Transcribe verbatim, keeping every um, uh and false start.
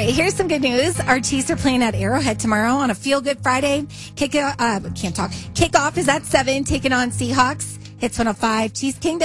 right, here's some good news. Our Chiefs are playing at Arrowhead tomorrow on a Feel Good Friday. Kick uh, can't talk. Kickoff is at seven, taking on Seahawks. Hits one oh five, Chiefs Kingdom.